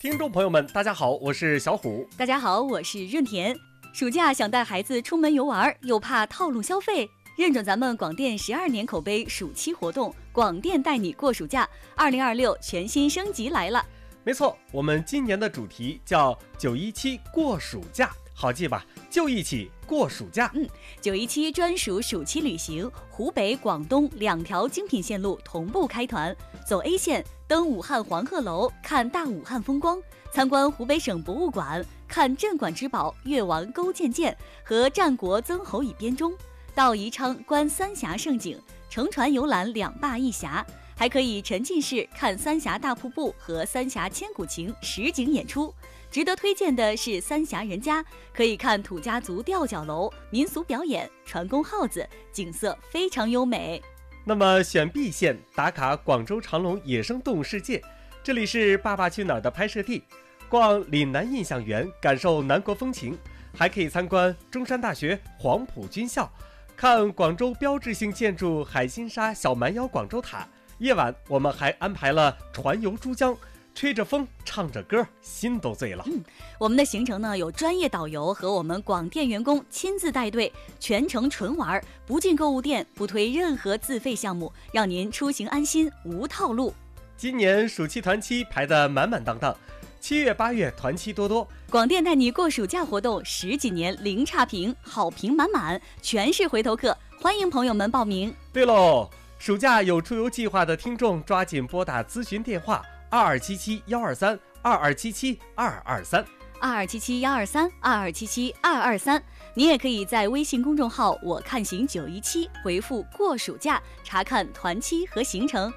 听众朋友们，大家好，我是小虎。 大家好，我是润田。暑假想带孩子出门游玩，又怕套路消费，认准咱们广电12年口碑暑期活动，广电带你过暑假2026全新升级来了。 没错，我们今年的主题叫917过暑假，好记吧？就一起过暑假。 917专属暑期旅行，湖北、广东2条精品线路同步开团，走 A 线登武汉黄鹤楼，看大武汉风光，参观湖北省博物馆，看镇馆之宝越王勾践剑和战国曾侯乙编钟，到宜昌观三峡胜景，乘船游览2坝1峡，还可以沉浸式看三峡大瀑布和三峡千古情实景演出。值得推荐的是三峡人家，可以看土家族吊脚楼、民俗表演、船工号子，景色非常优美。 那么选 B 线打卡广州长隆野生动物世界，这里是《爸爸去哪儿》的拍摄地，逛岭南印象园，感受南国风情，还可以参观中山大学黄埔军校，看广州标志性建筑海心沙小蛮腰广州塔。夜晚我们还安排了船游珠江，吹着风唱着歌，心都醉了。 我们的行程呢有专业导游和我们广电员工亲自带队，全程纯玩，不进购物店，不推任何自费项目，让您出行安心无套路。 今年暑期团期排得满满当当，7月8月团期多多。 广电带你过暑假活动10几年零差评，好评满满，全是回头客，欢迎朋友们报名。 对喽，暑假有出游计划的听众抓紧拨打咨询电话2277-123 2277-223 2277-123 2277-223。你也可以在微信公众号我看行917回复过暑假，查看团期和行程。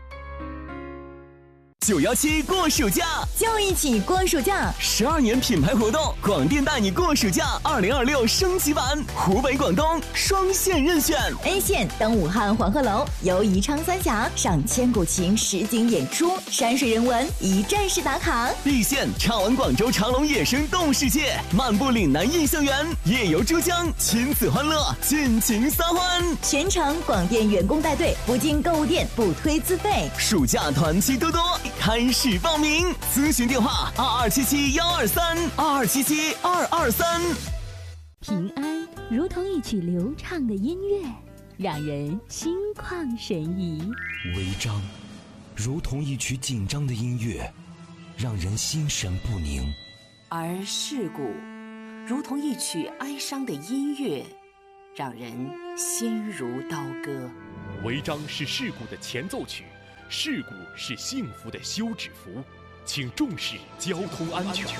917过暑假， 就一起过暑假。 12年品牌活动，广电带你过暑假2026升级版，湖北、广东双线任选。 A 线登武汉黄鹤楼，游宜昌三峡，赏千古情实景演出，山水人文一站式打卡。 B 线畅玩广州长隆野生动物世界，漫步岭南印象园，夜游珠江，亲子欢乐，尽情撒欢。 全程广电员工带队，不进购物店，不推自费。 暑假团期多多，开始报名，咨询电话2277-123 2277-223。 平安如同一曲流畅的音乐，让人心旷神怡； 违章如同一曲紧张的音乐，让人心神不宁； 而事故如同一曲哀伤的音乐，让人心如刀割。 违章是事故的前奏曲，事故是幸福的休止符，请重视交通安全。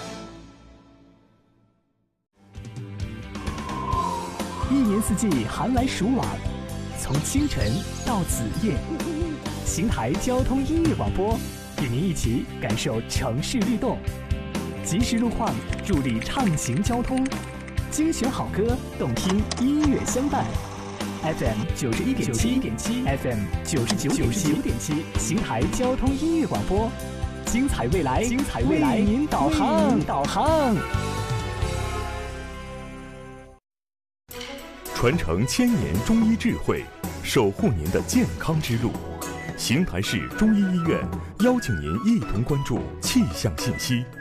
一年四季寒来暑往，从清晨到子夜，邢台交通音乐广播与您一起感受城市律动，及时路况助力畅行交通，精选好歌，动听音乐相伴。FM 91.7 FM 99.7，邢台交通音乐广播，精彩未来，为您导航。 传承1000年中医智慧，守护您的健康之路。邢台市中医医院邀请您一同关注气象信息。